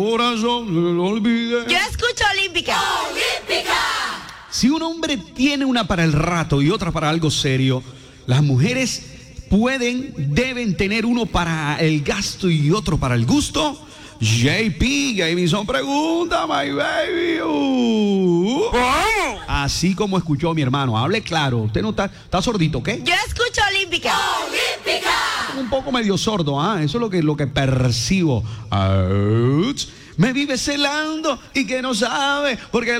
Corazón, no lo olvides. Yo escucho Olímpica. ¡Olímpica! Si un hombre tiene una para el rato y otra para algo serio, las mujeres deben tener uno para el gasto y otro para el gusto. JP, Jamison pregunta, my baby. ¿Cómo? Así como escuchó mi hermano, hable claro. Usted no está sordito, ¿ok? Yo escucho Olímpica. ¡Olímpica! Un poco medio sordo, eso es lo que percibo. Me vive celando y que no sabe porque